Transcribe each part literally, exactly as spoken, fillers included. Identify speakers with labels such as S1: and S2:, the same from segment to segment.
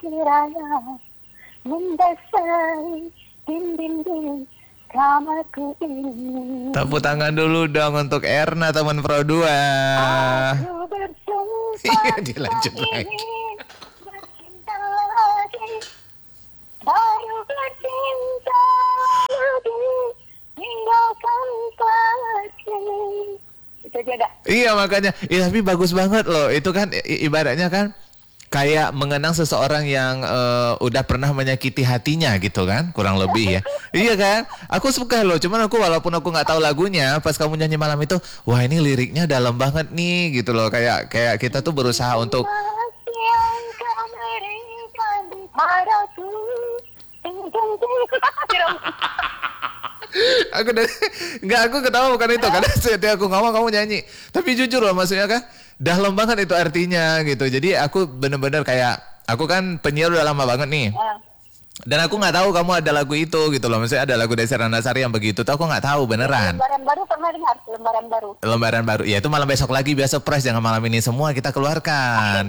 S1: kiranya membasahi dinding-dinding kamarku ini.
S2: Tepuk tangan dulu dong untuk Erna teman Pro dua.
S1: Aku bersumpah
S2: Iya, dilanjut
S1: saat
S2: lagi.
S1: ini bercinta lagi, baru bercinta lagi, tinggalkan pergi. Itu aja dah.
S2: Iya makanya, iya, tapi bagus banget loh. Itu kan i- ibaratnya kan kayak mengenang seseorang yang eh, udah pernah menyakiti hatinya gitu kan, kurang lebih ya. Iya kan? Aku suka loh. Cuman aku walaupun aku nggak tahu lagunya, pas kamu nyanyi malam itu, wah ini liriknya dalam banget nih gitu loh. Kayak kayak kita tuh berusaha untuk
S1: Masih yang kau berikan padaku. Ting, ting, ting.
S2: aku dari nggak aku ketawa bukan itu karena setiap aku ngomong kamu nyanyi. Tapi jujur loh maksudnya kan dalam banget itu artinya gitu. Jadi aku bener-bener kayak aku kan penyiar udah lama banget nih.
S1: Ah,
S2: Dan aku nggak tahu kamu ada lagu itu gitu loh. Maksudnya ada lagu Desi Ratnasari yang begitu. Tuh aku nggak tahu beneran.
S1: Lembaran baru pernah dengar? Lembaran baru.
S2: Lembaran baru. Ya itu malam besok lagi biasa surprise. Jangan malam ini semua kita keluarkan.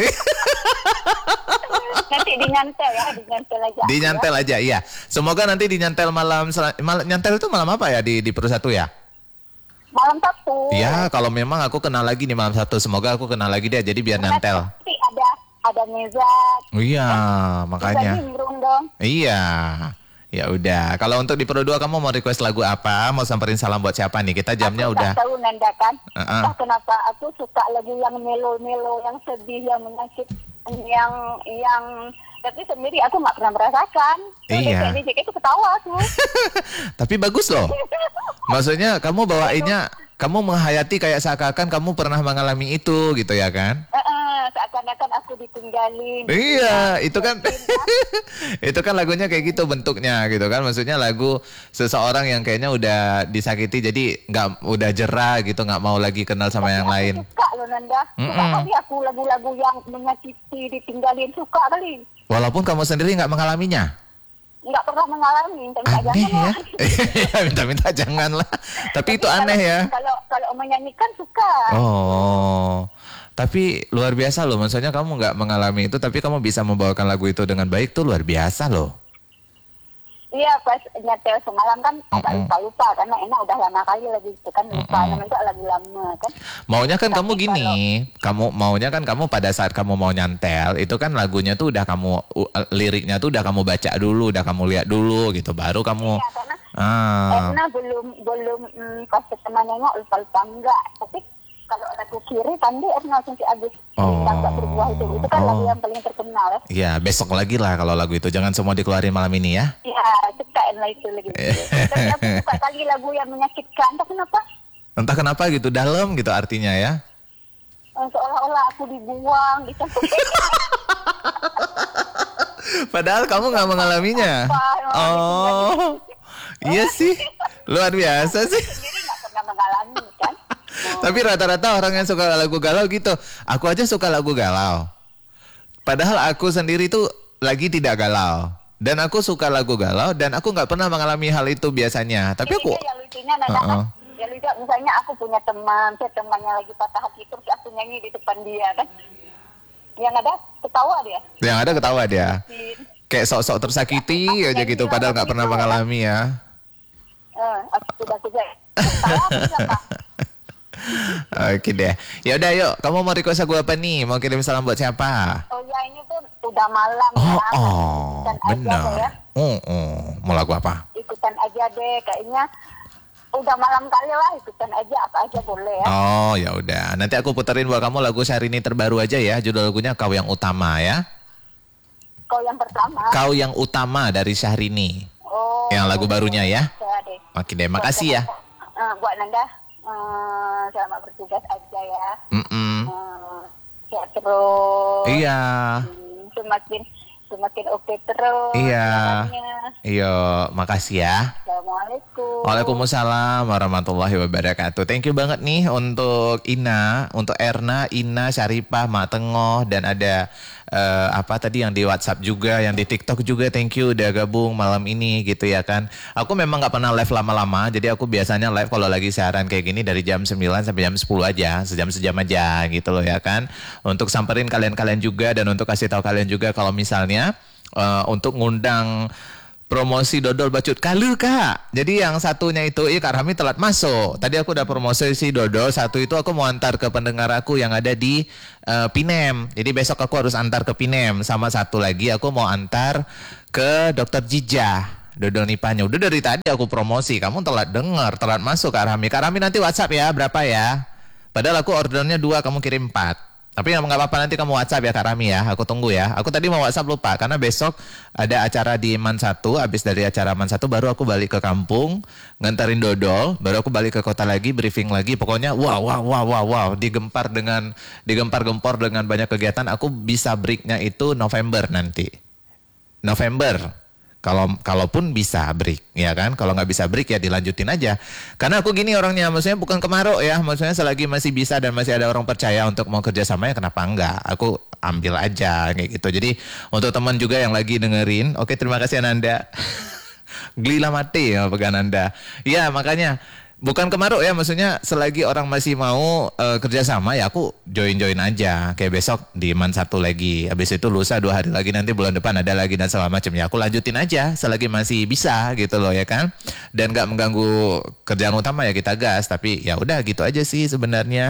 S1: Nanti dinyantel ya, dinyantel aja.
S2: Dinyantel
S1: Ya.
S2: aja, iya. Semoga nanti dinyantel malam, sel- mal, nyantel itu malam apa ya di di Pro satu ya?
S1: Malam Sabtu.
S2: Iya, kalau memang aku kenal lagi nih malam satu. Semoga aku kenal lagi dia jadi biar nyantel.
S1: Nanti ada ada Nezat.
S2: Oh, iya,
S1: Nezat
S2: makanya.
S1: Nimrung dong.
S2: Iya. Ya udah. Kalau untuk di Pro dua kamu mau request lagu apa? Mau samperin salam buat siapa nih? Kita jamnya
S1: Aku
S2: udah.
S1: tak tahu Nanda kan.
S2: Uh-uh.
S1: Entah kenapa aku suka lagu yang melo-melo, yang sedih, yang menyakit, yang yang tapi sendiri aku nggak pernah merasakan.
S2: Iya.
S1: Jadi itu ketawa aku.
S2: Tapi bagus loh. Maksudnya kamu bawainnya, kamu menghayati kayak seakan-akan kamu pernah mengalami itu gitu ya kan?
S1: Heeh, seakan-akan aku ditinggalin.
S2: Iya, itu kan itu kan lagunya kayak gitu bentuknya gitu kan. Maksudnya lagu seseorang yang kayaknya udah disakiti jadi nggak udah jerah gitu, nggak mau lagi kenal sama yang
S1: Aku
S2: lain.
S1: suka loh Nanda. Suka
S2: Mm-mm.
S1: kali aku lagu-lagu yang menyakiti, ditinggalin, suka kali.
S2: Walaupun kamu sendiri nggak mengalaminya.
S1: Nggak pernah mengalami, minta minta
S2: Aneh
S1: jangan
S2: ya.
S1: lah.
S2: Iya, minta-minta jangan lah. Tapi itu aneh ya.
S1: Kalau kalau menyanyikan suka.
S2: Oh. Tapi luar biasa loh. Maksudnya kamu nggak mengalami itu tapi kamu bisa membawakan lagu itu dengan baik tuh luar biasa loh.
S1: Iya, pas nyetel semalam kan agak
S2: Mm-mm.
S1: lupa-lupa karena enak udah lama kali lagi itu kan lupa,
S2: Mm-mm.
S1: namanya itu lagu lama kan.
S2: Maunya kan
S1: Tapi
S2: kamu gini, kamu maunya kan kamu pada saat kamu mau nyantel itu kan lagunya tuh udah kamu u- liriknya tuh udah kamu baca dulu, udah kamu lihat dulu gitu, baru kamu
S1: Iya, karena
S2: ah
S1: Erna belum belum mm, pas ketemu nengok lupa-lupa enggak. Tapi kalau lagu kiri tadi Erna sampai habis
S2: Oh.
S1: bintang tak berbuah itu, itu kan
S2: Oh.
S1: lagu yang paling terkenal ya.
S2: ya besok lagi lah kalau lagu itu jangan semua dikeluarin malam ini ya.
S1: Iya, suka Erna itu lagi. Tapi aku suka kali lagu yang menyakitkan, tapi kenapa?
S2: Entah kenapa gitu dalam gitu artinya ya.
S1: Eh, seolah-olah aku dibuang, dicampur.
S2: Padahal kamu nggak mengalaminya. Oh, iya sih, luar biasa sih.
S1: Sendiri nggak pernah mengalami kan.
S2: Tapi rata-rata orang yang suka lagu galau gitu. Aku aja suka lagu galau. Padahal aku sendiri tuh lagi tidak galau. Dan aku suka lagu galau dan aku nggak pernah mengalami hal itu biasanya. Tapi
S1: Ini
S2: aku,
S1: dia yang lucunya Nanda,
S2: Uh-uh.
S1: kan? Ya lucu, misalnya aku punya teman, saya temannya lagi patah hati terus aku nyanyi di depan dia kan. Yang ada ketawa dia.
S2: yang ada ketawa dia. Kayak sok-sok tersakiti aja gitu. Padahal nggak pernah mengalami ya.
S1: Eh, aku sudah sudah. Ketawa aku siapa?
S2: Oke deh. Ya udah yuk. Kamu mau request lagu apa nih? Mau kirim salam buat siapa?
S1: Oh ya ini tuh udah malam
S2: Oh,
S1: ya.
S2: oh,
S1: Ikutan aja deh ya.
S2: benar. Oh, oh. Mau lagu apa?
S1: Ikutan aja deh kayaknya. Udah malam kali lah, ikutan aja apa aja boleh ya.
S2: Oh, ya udah. Nanti aku puterin buat kamu lagu Syahrini terbaru aja ya. Judul lagunya Kau Yang Utama ya.
S1: Kau yang pertama.
S2: Kau Yang Utama dari Syahrini.
S1: Oh.
S2: Yang lagu barunya ya.
S1: Ya deh.
S2: Oke deh, makasih ya.
S1: Eh, buat Nanda, eh, selamat bertugas aja ya.
S2: Mm-mm.
S1: Eh, sehat terus.
S2: Iya.
S1: Hmm, semakin semakin oke terus.
S2: Iya.
S1: jalannya.
S2: Iya, makasih ya.
S1: Assalamualaikum.
S2: Waalaikumsalam warahmatullahi wabarakatuh. Thank you banget nih untuk Ina, untuk Erna, Ina, Syarifah, Mak Tengoh, dan ada uh, apa tadi yang di WhatsApp juga, yang di TikTok juga. Thank you udah gabung malam ini gitu ya kan. Aku memang gak pernah live lama-lama, jadi aku biasanya live kalau lagi siaran kayak gini dari jam sembilan sampai jam sepuluh aja, sejam-sejam aja gitu loh ya kan. Untuk samperin kalian-kalian juga dan untuk kasih tahu kalian juga kalau misalnya uh, untuk ngundang promosi dodol bacut kalu kak. Jadi yang satunya itu, iya Kak Rahmi telat masuk. Tadi aku udah promosi si dodol. Satu itu aku mau antar ke pendengar aku yang ada di uh, Pinem. Jadi besok aku harus antar ke Pinem. Sama satu lagi aku mau antar ke Dokter Jijah. Dodol nipahnya. Udah dari tadi aku promosi. Kamu telat dengar, telat masuk Kak Rahmi. Kak Rahmi nanti WhatsApp ya, berapa ya? Padahal aku ordernya dua, kamu kirim empat. Tapi nggak apa-apa, nanti kamu WhatsApp ya Kak Rami ya. Aku tunggu ya. Aku tadi mau WhatsApp lupa karena besok ada acara di Man satu. Habis dari acara Man satu baru aku balik ke kampung, nganterin dodol, baru aku balik ke kota lagi, briefing lagi. Pokoknya wow wow wow wow wow, digempar dengan digempar-gempor dengan banyak kegiatan. Aku bisa breaknya itu November nanti. November. Kalau kalaupun bisa break, ya kan? Kalau nggak bisa break ya dilanjutin aja. Karena aku gini orangnya, maksudnya bukan kemaruk ya. Maksudnya selagi masih bisa dan masih ada orang percaya untuk mau kerja sama ya kenapa enggak? Aku ambil aja kayak gitu. Jadi untuk teman juga yang lagi dengerin, oke terima kasih Ananda. Gelila mati ya pegan Anda. Ya makanya bukan kemaruk ya, maksudnya selagi orang masih mau uh, kerjasama ya aku join-join aja. Kayak besok di Man satu lagi, habis itu lusa dua hari lagi, nanti bulan depan ada lagi dan segala macam ya. Aku lanjutin aja selagi masih bisa gitu loh ya kan. Dan gak mengganggu kerjaan utama ya kita gas. Tapi ya udah gitu aja sih sebenarnya.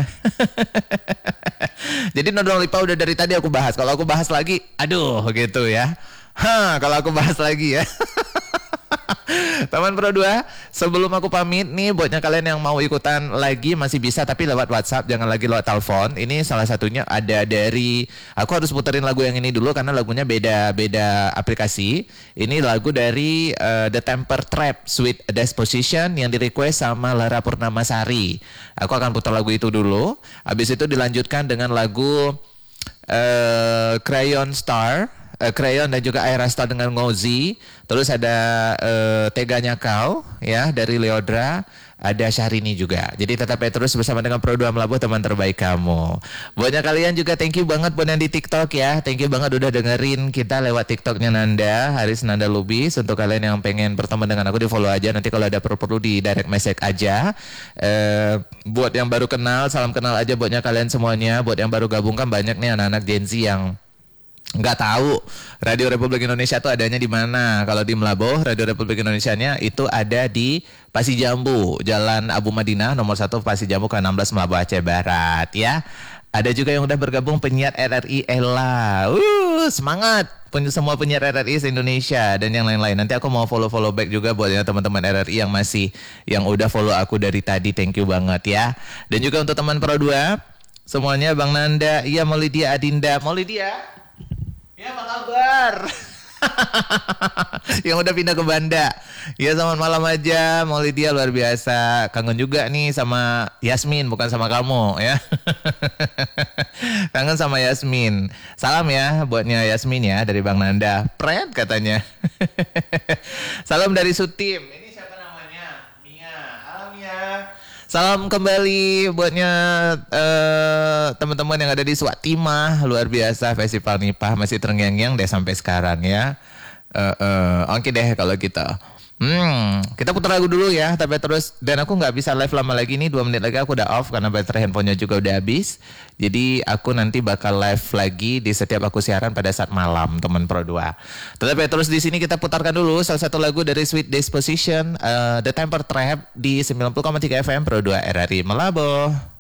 S2: Jadi Nodol Lipa udah dari tadi aku bahas. Kalau aku bahas lagi, aduh gitu ya. Hah, kalau aku bahas lagi ya. Teman Pro dua, sebelum aku pamit nih buatnya kalian yang mau ikutan lagi masih bisa tapi lewat WhatsApp, jangan lagi lewat telepon. Ini salah satunya ada dari, aku harus puterin lagu yang ini dulu karena lagunya beda-beda aplikasi. Ini lagu dari uh, The Temper Trap Sweet Disposition yang di request sama Lara Purnamasari. Aku akan putar lagu itu dulu. Habis itu dilanjutkan dengan lagu uh, Crayon Star, uh, Crayon dan juga Aira Star dengan Ngozi. Terus ada uh, Teganya Kau ya dari Leodra, ada Syahrini juga. Jadi tetap ya terus bersama dengan Pro dua Melabuh, teman terbaik kamu. Buatnya kalian juga thank you banget buat yang di TikTok ya. Thank you banget udah dengerin kita lewat TikToknya Nanda, Haris Nanda Lubis. Untuk kalian yang pengen berteman dengan aku di follow aja. Nanti kalau ada perlu-perlu di direct message aja. Uh, buat yang baru kenal, salam kenal aja buatnya kalian semuanya. Buat yang baru gabung kan banyak nih anak-anak Gen Z yang nggak tahu Radio Republik Indonesia itu adanya di mana. Kalau di Melabuh, Radio Republik Indonesianya itu ada di Pasijambu, Jalan Abu Madinah nomor satu Pasijambu ke enam belas Melabuh Aceh Barat ya. Ada juga yang udah bergabung penyiar R R I Ella. Uh, semangat punya semua penyiar R R I se-Indonesia dan yang lain-lain. Nanti aku mau follow-follow back juga buat ya teman-teman R R I yang masih yang udah follow aku dari tadi. Thank you banget ya. Dan juga untuk teman Pro dua semuanya, Bang Nanda, iya Maulidia Adinda, Maulidia. Ya apa kabar? Yang udah pindah ke Banda. Ya selamat malam aja, Maulidia luar biasa. Kangen juga nih sama Yasmin, bukan sama kamu ya. Kangen sama Yasmin. Salam ya buatnya Yasmin ya dari Bang Nanda. Pret katanya. Salam dari Sutim. Ini siapa namanya? Mia. Halo Mia. Salam kembali buatnya uh, teman-teman yang ada di Swatimah. Luar biasa festival Nipah masih terngiang-ngiang deh sampai sekarang ya. Uh, uh, Oke deh kalau gitu. Hmm, kita putar lagu dulu ya, tapi terus dan aku nggak bisa live lama lagi nih, dua menit lagi aku udah off karena baterai handphonenya juga udah habis. Jadi aku nanti bakal live lagi di setiap aku siaran pada saat malam, teman Pro dua. Tetapi terus di sini kita putarkan dulu salah satu lagu dari Sweet Disposition, uh, The Temper Trap di sembilan puluh koma tiga F M Pro dua R R I Melabuh.